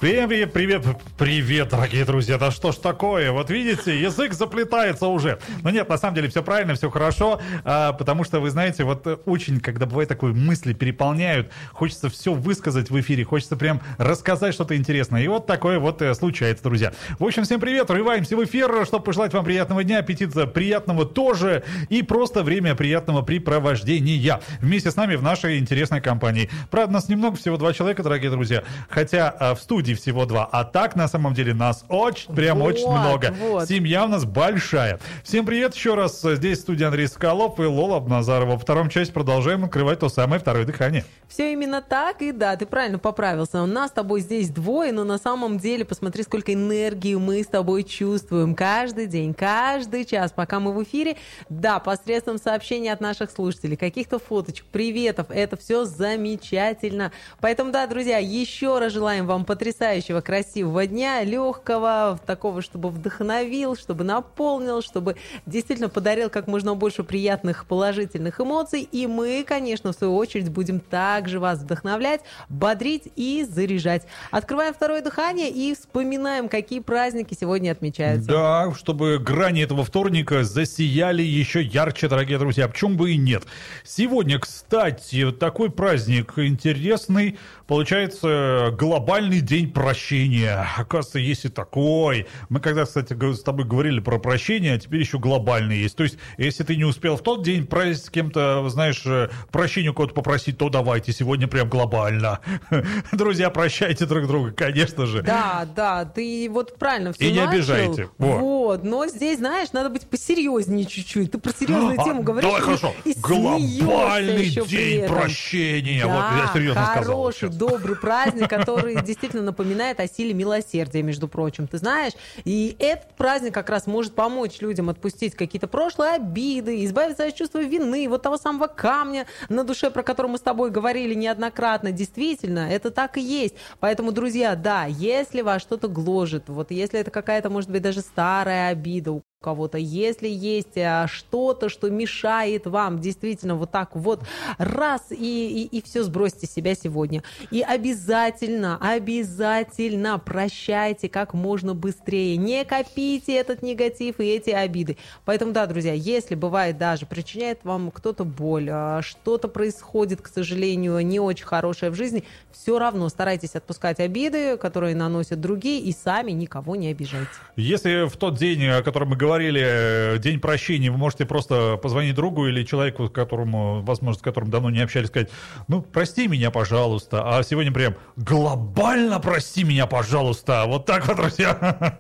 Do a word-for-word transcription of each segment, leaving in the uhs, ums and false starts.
Привет, привет, привет, привет, дорогие друзья. Да что ж такое? Вот видите, язык заплетается уже. Но нет, на самом деле все правильно, все хорошо, а, потому что, вы знаете, вот очень, когда бывает такое, мысли переполняют, хочется все высказать в эфире, хочется прям рассказать что-то интересное. И вот такое вот случается, друзья. В общем, всем привет, врываемся в эфир, чтобы пожелать вам приятного дня, аппетита приятного тоже и просто время приятного препровождения вместе с нами в нашей интересной компании. Правда, нас немного, всего два человека, дорогие друзья, хотя а, в студии всего два, а так на самом деле нас очень, прям вот, очень много. Вот. Семья у нас большая. Всем привет еще раз. Здесь студия Андрей Соколов и Лола Абназарова. Во втором части продолжаем открывать то самое второе дыхание. Все именно так, и да, ты правильно поправился. У нас с тобой здесь двое, но на самом деле посмотри, сколько энергии мы с тобой чувствуем каждый день, каждый час, пока мы в эфире. Да, посредством сообщений от наших слушателей, каких-то фоточек, приветов, это все замечательно. Поэтому, да, друзья, еще раз желаем вам потрясающего, красивого дня, легкого, такого, чтобы вдохновил, чтобы наполнил, чтобы действительно подарил как можно больше приятных, положительных эмоций. И мы, конечно, в свою очередь будем также вас вдохновлять, бодрить и заряжать. Открываем второе дыхание и вспоминаем, какие праздники сегодня отмечаются. Да, чтобы грани этого вторника засияли еще ярче, дорогие друзья. Почему бы и нет? Сегодня, кстати, такой праздник интересный. Получается, глобальный день прощения. Оказывается, есть и такой. Мы когда, кстати, с тобой говорили про прощение, а теперь еще глобальный есть. То есть, если ты не успел в тот день с кем-то, знаешь, прощения у кого-то попросить, то давайте сегодня прям глобально. Друзья, прощайте друг друга, конечно же. Да, да, ты вот правильно все И не начал. обижайте. Вот. вот, но здесь, знаешь, надо быть посерьезнее чуть-чуть. Ты про серьезную а, тему говоришь. Давай, хорошо. И глобальный день прощения. Да, вот я серьезно хороший, сказал. Хороший, добрый праздник, который действительно напоминает о силе милосердия, между прочим, ты знаешь. И этот праздник как раз может помочь людям отпустить какие-то прошлые обиды, избавиться от чувства вины, вот того самого камня на душе, про который мы с тобой говорили неоднократно. Действительно, это так и есть. Поэтому, друзья, да, если вас что-то гложет, вот если это какая-то, может быть, даже старая обида у кого-то, если есть что-то, что мешает вам действительно вот так вот раз и, и, и все сбросьте с себя сегодня. И обязательно, обязательно прощайте как можно быстрее. Не копите этот негатив и эти обиды. Поэтому, да, друзья, если бывает даже причиняет вам кто-то боль, что-то происходит, к сожалению, не очень хорошее в жизни, все равно старайтесь отпускать обиды, которые наносят другие, и сами никого не обижайте. Если в тот день, о котором мы говорили, говорили, день прощения, вы можете просто позвонить другу или человеку, которому, возможно, с которым давно не общались, сказать, ну, прости меня, пожалуйста, а сегодня прям глобально прости меня, пожалуйста, вот так вот, друзья.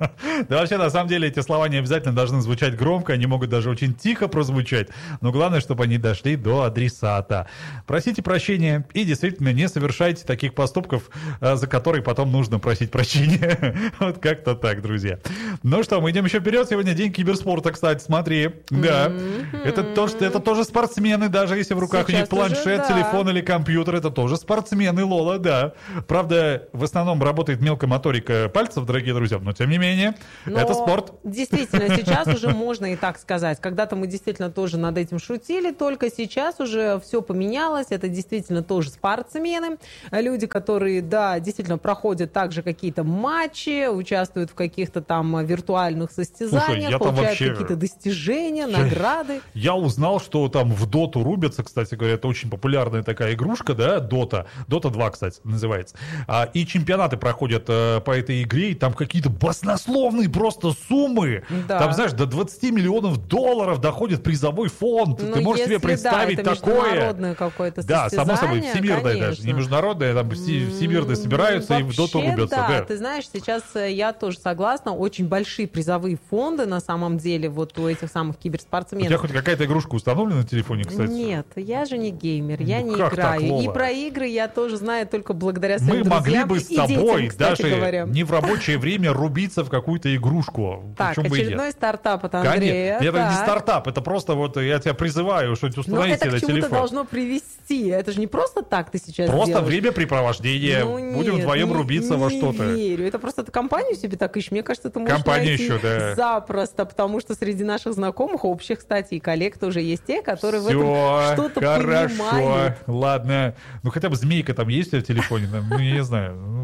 Да вообще, на самом деле, эти слова не обязательно должны звучать громко, они могут даже очень тихо прозвучать, но главное, чтобы они дошли до адресата. Просите прощения и действительно не совершайте таких поступков, за которые потом нужно просить прощения. Вот как-то так, друзья. Ну что, мы идем еще вперед. Сегодня день киберспорта, кстати, смотри. Да. Mm-hmm. Это, то, что, это тоже спортсмены, даже если в руках Сейчас у них планшет, уже, да. телефон или компьютер, это тоже спортсмены, Лола, да. Правда, в основном работает мелкая моторика пальцев, дорогие друзья, но тем не менее, но это спорт. Действительно, сейчас уже можно и так сказать. Когда-то мы действительно тоже над этим шутили, только сейчас уже все поменялось. Это действительно тоже спортсмены. Люди, которые, да, действительно проходят также какие-то матчи, участвуют в каких-то там виртуальных состязаниях, Слушай, получают вообще... какие-то достижения, награды. Я узнал, что там в доту рубятся, кстати говоря, это очень популярная такая игрушка, да, дота. дота два, кстати, называется. А, и чемпионаты проходят а, по этой игре, и там какие-то баснословные просто суммы. Да. Там, знаешь, до двадцать миллионов долларов доходит призовой фонд. Ну, ты можешь себе представить, да, это такое? Международное какое-то состязание. Да, само собой, всемирное, конечно. Даже, не международное, там всемирные собираются Вообще, и в доту рубятся. Да, да, ты знаешь, сейчас я тоже согласна, очень большие призовые фонды на самом деле вот у этих самых киберспортсменов. У тебя хоть какая-то игрушка установлена на телефоне, кстати? Нет, я же не геймер, я ну, не как играю. Так, и про игры я тоже знаю только благодаря своим Мы друзьям могли бы с и тобой детям, даже говоря. не в рабочее время рубиться в какую-то игрушку. Так, Почему очередной стартап от Конечно, Андрея. это так. не стартап, это просто вот я тебя призываю что-нибудь установить себе на телефон. Но это к чему-то должно привести. Это же не просто так ты сейчас Просто делаешь. времяпрепровождение. Ну, нет, Будем вдвоем не, рубиться не во что-то. Не верю. Это просто ты компанию себе так ищешь. Мне кажется, ты можешь Компания найти еще, да. запросто, потому что среди наших знакомых, общих, кстати, и коллег тоже есть те, которые Всё, в этом что-то хорошо. понимают. Ладно. Ну, хотя бы змейка там есть в телефоне? Ну, я не знаю.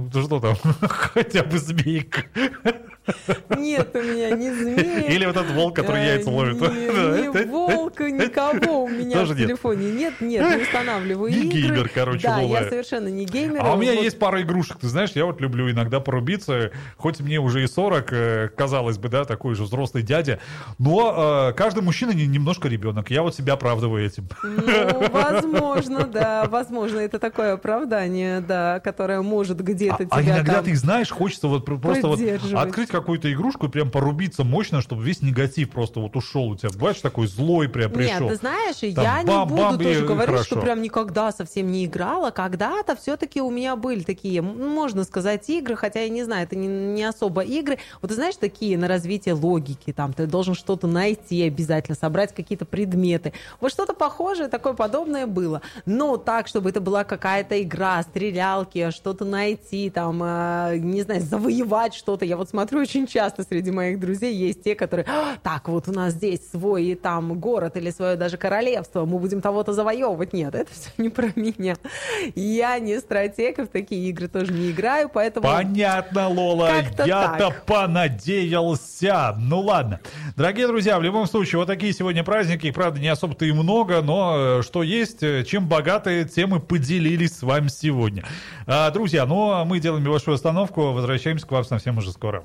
Ну что там? Хотя бы змейка. Нет, у меня не змея. Или вот этот волк, который яйца ловит. Ни волка, никого у меня в телефоне нет. Нет, не устанавливаю игры. Не геймер, короче, Да, Лола. я совершенно не геймер. А у меня есть пара игрушек, ты знаешь, я вот люблю иногда порубиться, хоть мне уже и сорок, казалось бы, да, такой же взрослый дядя, но каждый мужчина немножко ребенок. Я вот себя оправдываю этим. Ну, возможно, да, возможно, это такое оправдание, да, которое может где-то а, тебя А иногда там ты знаешь, хочется вот просто вот открыть какую-то игрушку и прям порубиться мощно, чтобы весь негатив просто вот ушел у тебя. Бываешь, такой злой прям пришел. Нет, ты знаешь, там я бам, не буду бам, тоже и, говорить, хорошо. что прям никогда совсем не играла. Когда-то все-таки у меня были такие, можно сказать, игры, хотя я не знаю, это не, не особо игры. Вот ты знаешь, такие на развитие логики, там ты должен что-то найти обязательно, собрать какие-то предметы. Вот что-то похожее, такое подобное было. Но так, чтобы это была какая-то игра, стрелялки, что-то найти, там, э, не знаю, завоевать что-то. Я вот смотрю, очень часто среди моих друзей есть те, которые, так, вот у нас здесь свой там город или свое даже королевство, мы будем того-то завоевывать. Нет, это все не про меня. Я не стратег, в такие игры тоже не играю, поэтому... Понятно, Лола, я-то так. понадеялся. Ну ладно. Дорогие друзья, в любом случае, вот такие сегодня праздники, их, правда, не особо-то и много, но что есть, чем богаты, тем и поделились с вами сегодня. А, друзья, ну а мы делаем небольшую остановку, возвращаемся к вам совсем уже скоро.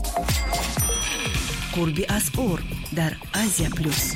Курби Аспор, дар Азия плюс.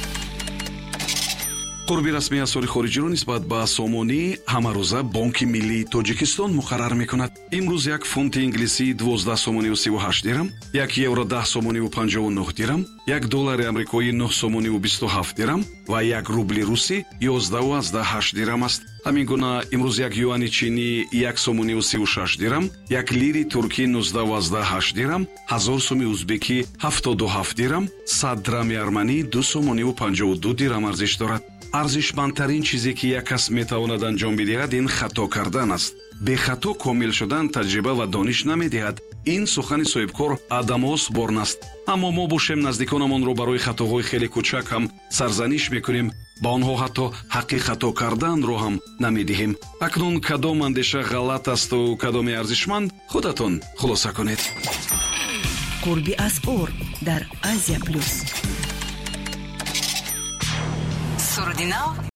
қурби расмии асъори хориҷиро нисбат ба сомонӣ ҳамарӯза Бонки Миллии Тоҷикистон муқаррар мекунад. имрӯз як фунти инглисӣ дувоздаҳ сомониву сиву ҳашт дирам, як евро даҳ сомониву панҷову нӯҳ дирам, як доллари амрикоӣ нӯҳ сомониву бисту ҳафт дирам ва як рубли русӣ ёздаҳу аздаҳ ҳашт дирам аст. ҳамин гуна имрӯз як юани чинӣ як сомониву сиву шаш дирам, як лири туркӣ нуздаҳу аздаҳ ҳашт дирам, ҳазор сӯми узбекӣ ҳафтоду ҳафт дирам, сад драми арманӣ ду сомониву панҷову ду дирам арзиш дорад. арзишмандтарин чизе ки як кас метавонад анҷом бидиҳад ин хато кардан аст. бехато комил шудан таҷриба ва дониш намедиҳад. ин сухани соҳибкор Адамос Борн аст. аммо мо бошем наздиконамонро барои хатоҳои хеле кӯчак ҳам сарзаниш мекунем, ба онҳо ҳатто ҳаққи хато карданро ҳам намедиҳем. акнун кадом андеша ғалат асту кадоме арзишманд, худатон хулоса кунед. Курби Аспор дар Азия плюс. Сурдинал